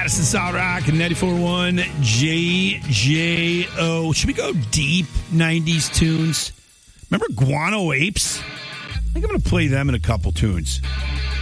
West and Solid Rock and 94.1 JJO. Should we go deep 90s tunes? Remember Guano Apes? I think I'm going to play them in a couple tunes.